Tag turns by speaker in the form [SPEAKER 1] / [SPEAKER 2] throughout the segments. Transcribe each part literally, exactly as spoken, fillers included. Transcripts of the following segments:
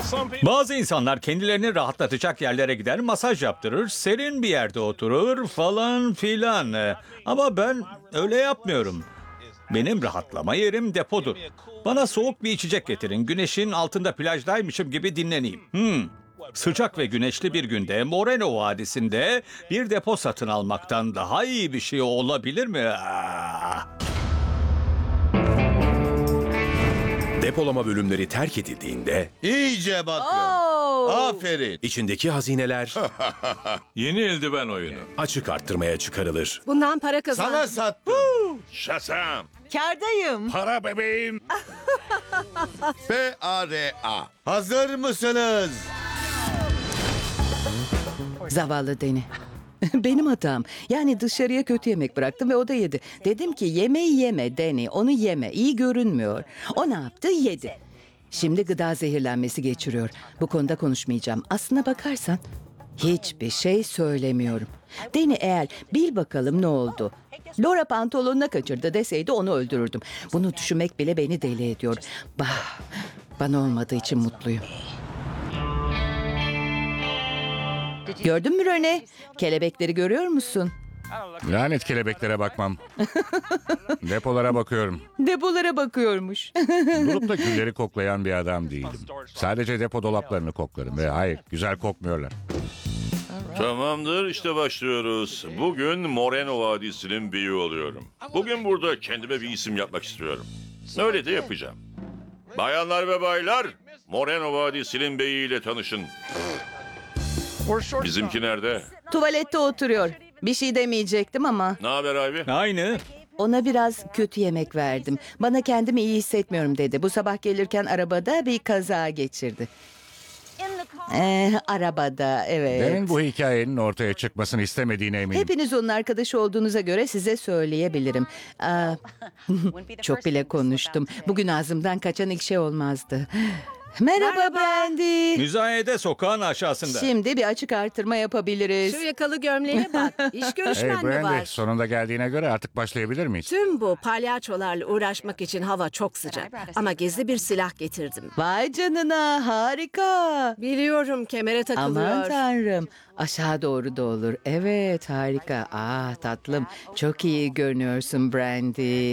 [SPEAKER 1] Bazı insanlar kendilerini rahatlatacak yerlere gider, masaj yaptırır, serin bir yerde oturur falan filan. Ee, Ama ben öyle yapmıyorum. Benim rahatlama yerim depodur. Bana soğuk bir içecek getirin. Güneşin altında plajdaymışım gibi dinleneyim. Hmm. Sıcak ve güneşli bir günde Moreno Vadisi'nde bir depo satın almaktan daha iyi bir şey olabilir mi? Ah!
[SPEAKER 2] Depolama bölümleri terk edildiğinde
[SPEAKER 3] İyice bakın.
[SPEAKER 4] Oo!
[SPEAKER 3] Aferin.
[SPEAKER 2] içindeki hazineler
[SPEAKER 5] Yeni eldiven oyunu.
[SPEAKER 2] açık arttırmaya çıkarılır.
[SPEAKER 4] Bundan para kazan.
[SPEAKER 3] Sana sattım.
[SPEAKER 5] Şasam.
[SPEAKER 4] Kârdayım.
[SPEAKER 5] Para bebeğim.
[SPEAKER 3] P A R A. Hazır mısınız?
[SPEAKER 6] Zavallı Deni. Benim hatam. Yani dışarıya kötü yemek bıraktım ve o da yedi. Dedim ki yemeği yeme Deni, onu yeme. İyi görünmüyor. O ne yaptı? Yedi. Şimdi gıda zehirlenmesi geçiriyor. Bu konuda konuşmayacağım. Aslına bakarsan hiçbir şey söylemiyorum. Deni eğer bil bakalım ne oldu. Laura pantolonuna kaçırdı deseydi onu öldürürdüm. Bunu düşünmek bile beni deli ediyor. Bah, bana olmadığı için mutluyum. Gördün mü Rene? Kelebekleri görüyor musun?
[SPEAKER 5] Lanet kelebeklere bakmam. Depolara bakıyorum.
[SPEAKER 6] Depolara bakıyormuş.
[SPEAKER 5] Durup da gülleri koklayan bir adam değilim. Sadece depo dolaplarını koklarım ve hayır, güzel kokmuyorlar.
[SPEAKER 7] Tamamdır, işte başlıyoruz. Bugün Moreno Vadisi'nin beyi oluyorum. Bugün burada kendime bir isim yapmak istiyorum. Öyle de yapacağım. Bayanlar ve baylar, Moreno Vadisi'nin beyiyle tanışın. Bizimki nerede?
[SPEAKER 6] Tuvalette oturuyor. Bir şey demeyecektim ama
[SPEAKER 7] Ne haber abi?
[SPEAKER 1] Aynı.
[SPEAKER 6] ona biraz kötü yemek verdim. Bana kendimi iyi hissetmiyorum dedi. Bu sabah gelirken arabada bir kaza geçirdi. Ee, arabada evet.
[SPEAKER 5] Demin bu hikayenin ortaya çıkmasını istemediğine eminim.
[SPEAKER 6] Hepiniz onun arkadaşı olduğunuza göre size söyleyebilirim. Aa, çok bile konuştum. Bugün ağzımdan kaçan ilk şey olmazdı. Merhaba,
[SPEAKER 4] Merhaba.
[SPEAKER 6] Brandy.
[SPEAKER 1] Müzayede sokağın aşağısında.
[SPEAKER 6] Şimdi bir açık artırma yapabiliriz.
[SPEAKER 4] Şu yakalı gömleğe bak. İş
[SPEAKER 5] Hey
[SPEAKER 4] görüşmen mi
[SPEAKER 5] Brandy,
[SPEAKER 4] var?
[SPEAKER 5] sonunda geldiğine göre artık başlayabilir miyiz?
[SPEAKER 4] Tüm bu palyaçolarla uğraşmak için hava çok sıcak. Ama gizli bir silah getirdim.
[SPEAKER 6] Vay canına, harika.
[SPEAKER 4] Biliyorum, kemere takılıyor.
[SPEAKER 6] Aman tanrım. Aşağı doğru da olur. Evet, harika. Ah tatlım, çok iyi görünüyorsun Brandy.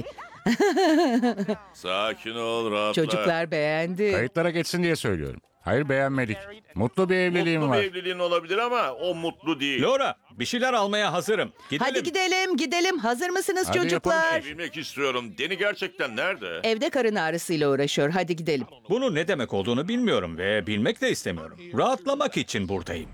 [SPEAKER 7] Sakin ol, rahatla.
[SPEAKER 6] Çocuklar beğendi.
[SPEAKER 5] Kayıtlara geçsin diye söylüyorum. Hayır, beğenmedik. Mutlu bir evliliğim
[SPEAKER 7] Mutlu bir
[SPEAKER 5] var.
[SPEAKER 7] evliliğin olabilir ama o mutlu değil.
[SPEAKER 1] Laura, bir şeyler almaya hazırım. Gidelim.
[SPEAKER 6] Hadi gidelim, gidelim. Hazır mısınız
[SPEAKER 5] Hadi
[SPEAKER 6] çocuklar?
[SPEAKER 7] Bilmek istiyorum. Deni gerçekten nerede?
[SPEAKER 6] Evde karın ağrısıyla uğraşıyor. Hadi gidelim.
[SPEAKER 1] Bunu ne demek olduğunu bilmiyorum ve bilmek de istemiyorum. Rahatlamak için buradayım.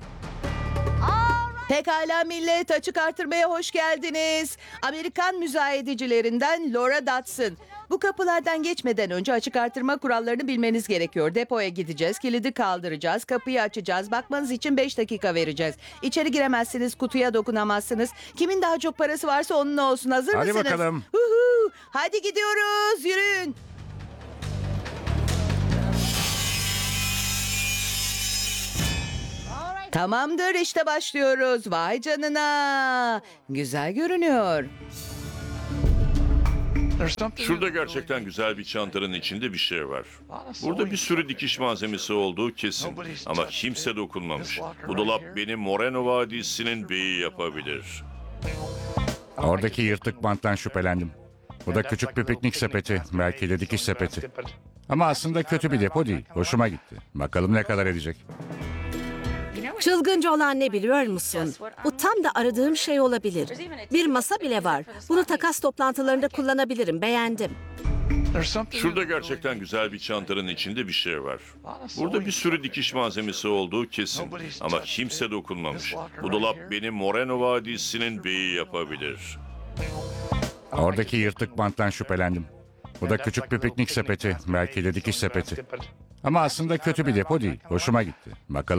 [SPEAKER 6] Pekala millet, açık artırmaya hoş geldiniz. Amerikan müzayedecilerinden Laura Dodson. Bu kapılardan geçmeden önce açık artırma kurallarını bilmeniz gerekiyor. Depoya gideceğiz, kilidi kaldıracağız, kapıyı açacağız. Bakmanız için beş dakika vereceğiz. İçeri giremezsiniz, kutuya dokunamazsınız. Kimin daha çok parası varsa onun olsun. Hazır
[SPEAKER 5] Hadi
[SPEAKER 6] mısınız?
[SPEAKER 5] bakalım.
[SPEAKER 6] Huhu. Hadi gidiyoruz, yürüyün. Tamamdır, işte başlıyoruz. Vay canına. Güzel görünüyor.
[SPEAKER 7] Şurada gerçekten güzel bir çantanın içinde bir şey var. Burada bir sürü dikiş malzemesi olduğu kesin. Ama kimse dokunmamış. Bu dolap beni Moreno Vadisi'nin beyi yapabilir.
[SPEAKER 5] Oradaki yırtık banttan şüphelendim. Bu da küçük bir piknik sepeti, belki de dikiş sepeti. Ama aslında kötü bir depo değil. Hoşuma gitti. Bakalım ne kadar edecek.
[SPEAKER 4] Çılgınca olan ne biliyor musun? Bu tam da aradığım şey olabilir. Bir masa bile var. Bunu takas toplantılarında kullanabilirim. Beğendim.
[SPEAKER 7] Şurada gerçekten güzel bir çantanın içinde bir şey var. Burada bir sürü dikiş malzemesi olduğu kesin. Ama kimse dokunmamış. Bu dolap beni Moreno Vadisi'nin beyi yapabilir.
[SPEAKER 5] Oradaki yırtık banttan şüphelendim. Bu da küçük bir piknik sepeti, belki de dikiş sepeti. Ama aslında kötü bir depo değil. Hoşuma gitti. Bakalım